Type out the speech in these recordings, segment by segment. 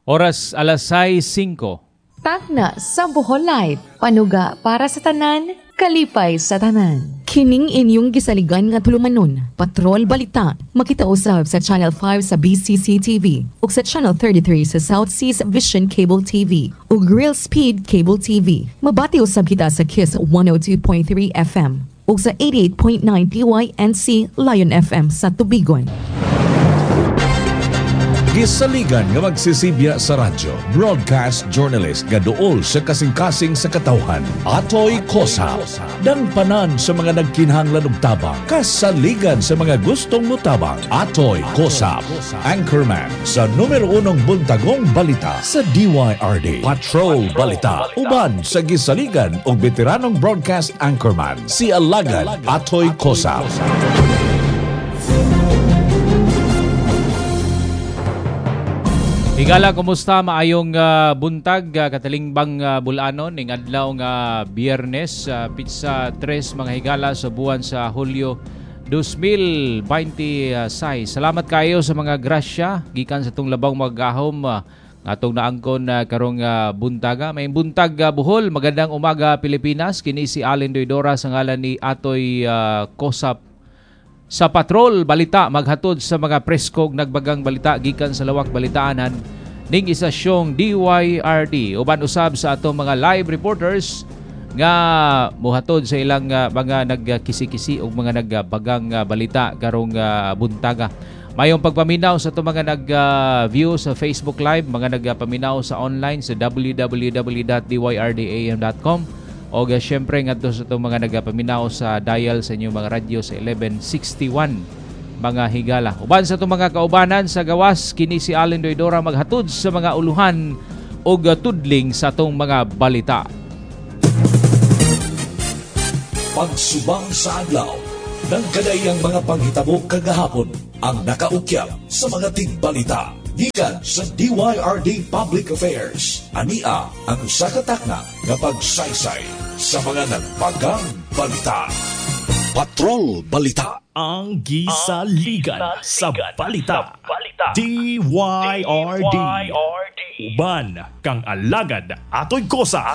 Oras 6:05. Tagna sa Bohol Light, panuga para sa tanan, kalipay sa tanan. Kining inyong gisaligan nga tulumanon, Patrol Balita, makita usab sa Channel 5 sa BCC TV ug sa Channel 33 sa South Seas Vision Cable TV ug Real Speed Cable TV. Mabati usab kita sa Kiss 102.3 FM ug sa 88.9 DYNC Lion FM sa Tubigon. Gisaligan nga magsisibya sa radyo, broadcast journalist nga duol sa kasing-kasing sa katawhan, Atoy Kosa. Dangpanan sa mga nagkinahanglan og tabang, kasaligan sa mga gustong mutabang, Atoy Kosa. Anchorman sa numero 1 buntagong balita sa DYRD, Patrol Balita. Uban sa gisaligan og veteranong broadcast anchorman, si Alagad Atoy Kosa. Higala, kumusta? Maayong buntag, katalingbang bulanon, ning adlaw nga Biyernes, pizza 3 mga higala sa buwan sa Hulyo 2026. Salamat kayo sa mga grasya, gikan sa itong labang mag-ahom, atong naangkon karong buntaga. May buntag Bohol, magandang umaga Pilipinas, kini si Allen Doidora sa ngalan ni Atoy Kosap. Sa Patrol Balita, maghatod sa mga preskog nagbagang balita gikan sa lawak balitaanan ning isasyong DYRD. Uban usab sa atong mga live reporters nga muhatod sa ilang mga nagkisi-kisi o mga nagbagang balita karong buntaga. Mayong pagpaminaw sa itong mga nag-view sa Facebook Live, mga nagpaminaw sa online sa www.dyrdam.com. O syempre nga sa itong mga nagapaminaw sa dial sa inyong mga radyo sa 1161 mga higala. Uban sa itong mga kaubanan sa gawas, kini si Allen Doidora maghatod sa mga uluhan o tudling sa itong mga balita. Pagsubang sa adlaw ng kadayang mga panghitabo kagahapon ang nakaukyap sa mga tigbalita. Gikan sa DYRD Public Affairs. Ania ang usa ka takna nga pagsaysay sa mga nagbagang balita. Patrol Balita. Ang gisaligan sa balita. DYRD. Uban kang alagad Atoy Kosa.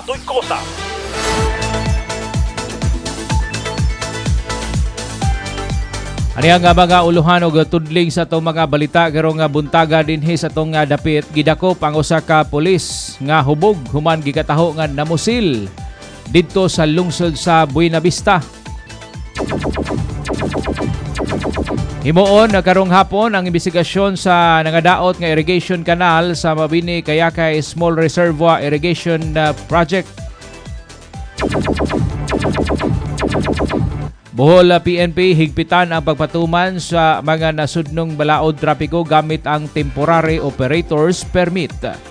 Ani ang mga uluhan o tudling sa itong mga balita karong buntaga dinhi sa itong dapit gidakop ang usa ka pulis nga hubog human gikataho nga namusil didto sa lungsod sa Buena Vista. Himuon karong hapon ang imbestigasyon sa nangadaot nga irrigation canal sa Mabini Kayakay Small Reservoir Irrigation Project. Bohol PNP higpitan ang pagpatuman sa mga nasudnong balaod trapiko gamit ang Temporary Operators Permit.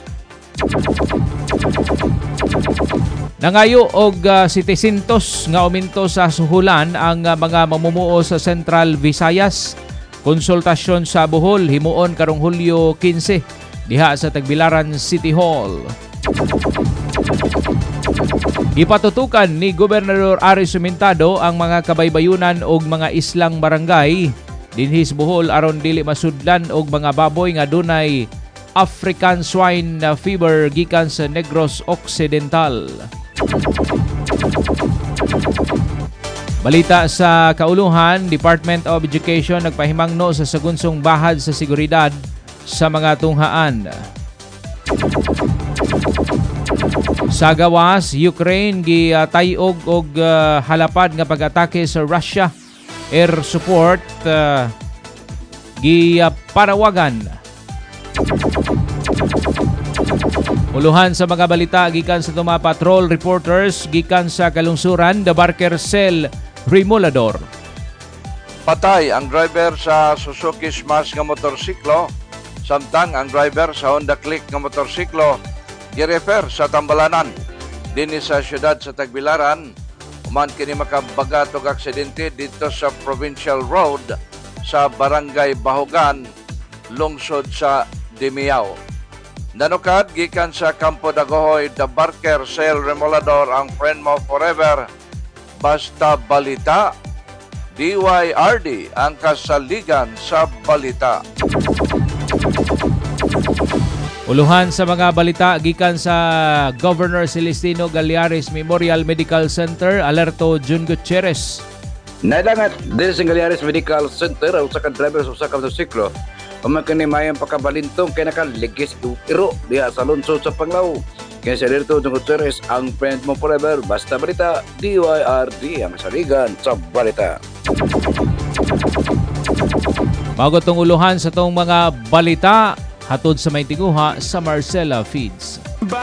Nangayo og 700 nga uminto sa suhulan ang mga mamumuo sa Central Visayas. Konsultasyon sa Bohol himuon karong Hulyo 15 diha sa Tagbilaran City Hall. Ipatutukan ni Gobernador Ari Sumentado ang mga kabaybayunan og mga islang barangay dinhi sa Bohol aron dili masudlan og mga baboy nga dunay African swine fever gikan sa Negros Occidental. Balita sa kauluhan, Department of Education nagpahimangno sa sagunsong bahad sa seguridad sa mga tunghaan. Sa gawas, Ukraine gitayog og halapad nga pag-atake sa Russia. Air support gipanawagan. Uluhan sa mga balita gikan sa tuma patrol reporters gikan sa kalungsuran The Barker Cell Remolador. Patay ang driver sa Suzuki Smash nga motorsiklo, samtang ang driver sa Honda Click nga motorsiklo girefer sa Tambalanan dinhi sa syudad sa Tagbilaran. Human kini makabagat og aksidente dito sa Provincial Road sa Barangay Bahogan, lungsod sa Dimiao. Nanukad gikan sa Campo Dagohoy, The Barker Cell Remolador, ang friend mo forever. Basta balita, DYRD ang kasaligan sa balita. Uluhan sa mga balita gikan sa Governor Celestino Gallares Memorial Medical Center, alerto Jun Gutierrez. Nailangat din sa Gallares Medical Center ang usa ka driver sa usa ka motorsiklo umakan ni mayang pakabalintong kay nakaligis iro diha sa lungsod sa Panglao. Kaya si Alerto Jun Gutierrez, ang friend mo forever, basta balita, DYRD ang saligan sa balita. Bago tong uluhan sa tong mga balita, hatod sa may tiguha sa Marcela Feeds.